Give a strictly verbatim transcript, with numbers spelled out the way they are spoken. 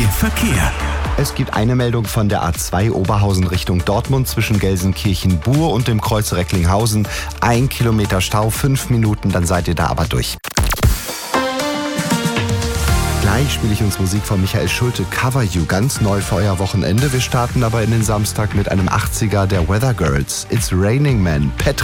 Verkehr. Es gibt eine Meldung von der A zwei Oberhausen Richtung Dortmund zwischen Gelsenkirchen-Bur und dem Kreuz Recklinghausen. Ein Kilometer Stau, fünf Minuten, dann seid ihr da aber durch. Gleich spiele ich uns Musik von Michael Schulte, Cover You, ganz neu für euer Wochenende. Wir starten aber in den Samstag mit einem achtziger der Weather Girls. It's Raining Man. Patrick